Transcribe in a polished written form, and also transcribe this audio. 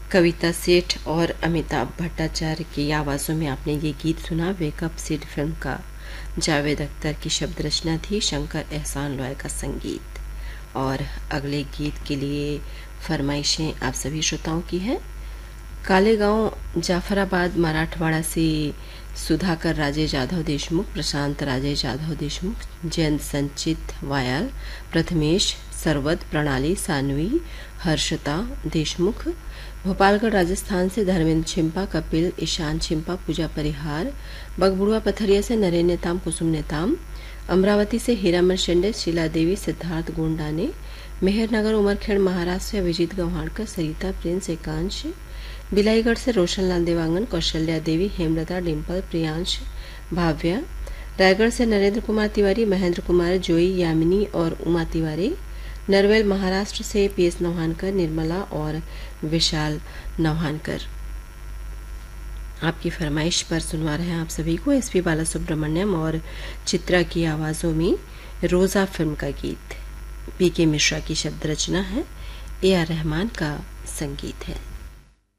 कविता सेठ और अमिताभ भट्टाचार्य की आवाज़ों में आपने ये गीत सुना। वेकअप सिड फिल्म का जावेद अख्तर की शब्द रचना थी, शंकर एहसान लॉय का संगीत। और अगले गीत के लिए फरमाइशें आप सभी श्रोताओं की हैं। कालेगांव जाफराबाद मराठवाड़ा से सुधाकर राजेश जाधव देशमुख, प्रशांत राजेश जाधव देशमुख, जयंत संचित वायाल, प्रथमेश सरवद, प्रणाली सानवी, हर्षता देशमुख। भोपालगढ़ राजस्थान से धर्मेंद्र छिंपा, कपिल, ईशान छिंपा, पूजा परिहार। बगबुड़ुआ पथरिया से नरेन नेताम, कुसुम नेताम। अमरावती से हीरामन शेंडे, शीला देवी, सिद्धार्थ गोंडाने। मेहरनगर उमरखेड़ महाराष्ट्र से अभिजीत गंवाड़कर, सरिता प्रिंस, एकांश। बिलाईगढ़ से रोशनलाल देवांगन, कौशल्या देवी, हेमलता, डिम्पल, प्रियांश, भाव्या। रायगढ़ से नरेंद्र कुमार तिवारी, महेंद्र कुमार, जोई, यामिनी और उमा तिवारी। नरवेल महाराष्ट्र से पीएस नौहानकर, निर्मला और विशाल नौहानकर। आपकी फरमाइश पर सुनवा रहे हैं आप सभी को एसपी बालासुब्रमण्यम और चित्रा की आवाज़ों में रोज़ा फिल्म का गीत। पीके मिश्रा की शब्द रचना है, ए आर रहमान का संगीत है।